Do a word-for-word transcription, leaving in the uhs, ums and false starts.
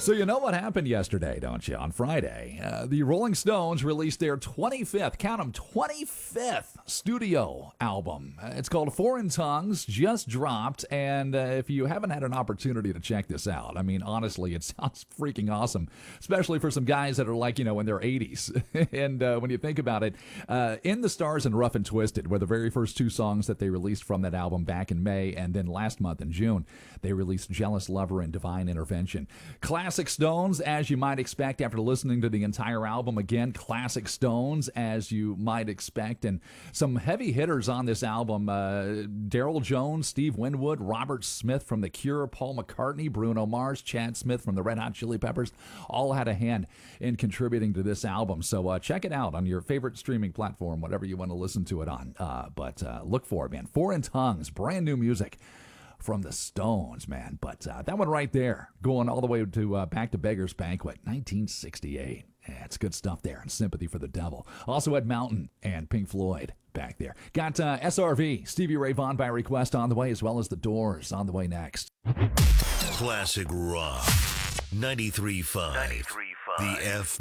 So you know what happened yesterday, don't you? On Friday, uh, the Rolling Stones released their twenty-fifth, count them, twenty-fifth studio album. Uh, it's called Foreign Tongues, just dropped, and uh, if you haven't had an opportunity to check this out, I mean, honestly, it sounds freaking awesome, especially for some guys that are like, you know, in their eighties. and uh, when you think about it, uh, In the Stars and Rough and Twisted were the very first two songs that they released from that album back in May, and then last month in June, they released Jealous Lover and Divine Intervention. Classic Stones, as you might expect after listening to the entire album. Again, classic Stones, as you might expect. And some heavy hitters on this album. Uh, Daryl Jones, Steve Winwood, Robert Smith from The Cure, Paul McCartney, Bruno Mars, Chad Smith from the Red Hot Chili Peppers, all had a hand in contributing to this album. So uh, check it out on your favorite streaming platform, whatever you want to listen to it on. Uh, but uh, look for it, man. Foreign Tongues, brand new music from the Stones, man. But uh, that one right there, going all the way to uh, back to Beggar's Banquet, nineteen sixty-eight. Yeah, it's good stuff there, and Sympathy for the Devil. Also Ed Mountain and Pink Floyd back there. Got uh, S R V, Stevie Ray Vaughan by request on the way, as well as The Doors on the way next. Classic Rock, ninety-three point five, the F